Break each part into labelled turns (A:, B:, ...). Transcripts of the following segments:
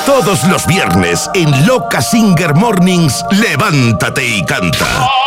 A: Todos los viernes en Loca Singer Mornings, levántate y canta.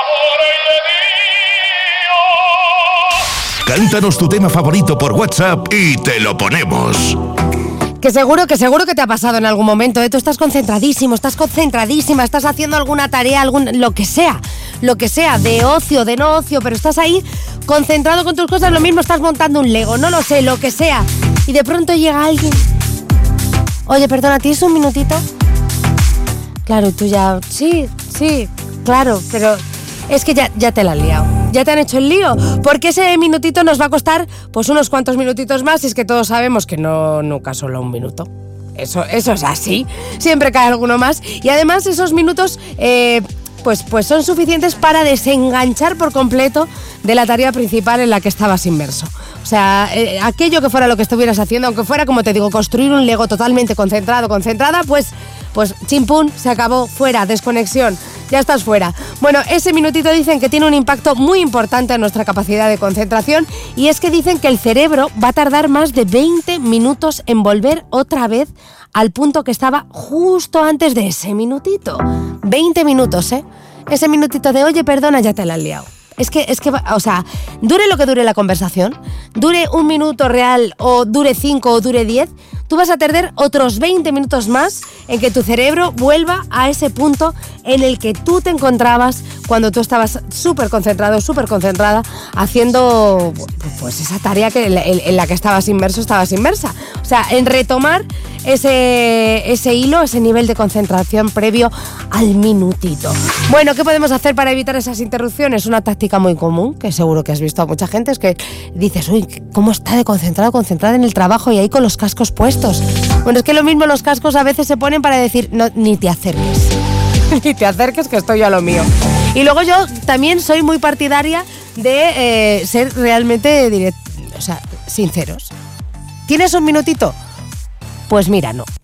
A: Cántanos tu tema favorito por WhatsApp y te lo ponemos.
B: Que seguro que te ha pasado en algún momento, ¿eh? Tú estás concentradísimo, estás concentradísima, estás haciendo alguna tarea, lo que sea, de ocio, de no ocio, pero estás ahí concentrado con tus cosas, lo mismo estás montando un Lego, no lo sé, lo que sea. Y de pronto llega alguien. Oye, perdona, ¿tienes un minutito? Claro, y tú ya, sí, claro, pero es que ya te la has liado. Ya te han hecho el lío, porque ese minutito nos va a costar pues unos cuantos minutitos más, y es que todos sabemos que nunca solo un minuto. Eso es así, siempre cae alguno más, y además esos minutos pues son suficientes para desenganchar por completo de la tarea principal en la que estabas inmerso. O sea, aquello que fuera lo que estuvieras haciendo, aunque fuera, como te digo, construir un Lego totalmente concentrada, pues chimpún, se acabó, fuera, desconexión, ya estás fuera. Bueno, ese minutito dicen que tiene un impacto muy importante en nuestra capacidad de concentración, y es que dicen que el cerebro va a tardar más de 20 minutos en volver otra vez al punto que estaba justo antes de ese minutito. 20 minutos, ¿eh? Ese minutito de, oye, perdona, ya te la has liado. Es que, o sea, dure lo que dure la conversación, dure un minuto real o dure 5 o dure 10, tú vas a perder otros 20 minutos más en que tu cerebro vuelva a ese punto en el que tú te encontrabas cuando tú estabas súper concentrado, súper concentrada, haciendo pues esa tarea en la que estabas inmersa. O sea, en retomar ese hilo, ese nivel de concentración previo al minutito. Bueno, ¿qué podemos hacer para evitar esas interrupciones? Una táctica muy común, que seguro que has visto a mucha gente, es que dices, uy, ¿cómo está de concentrada en el trabajo y ahí con los cascos puestos? Bueno, es que lo mismo los cascos a veces se ponen para decir, no, ni te acerques. Ni te acerques, que estoy a lo mío. Y luego yo también soy muy partidaria de ser realmente sinceros. ¿Tienes un minutito? Pues mira, no.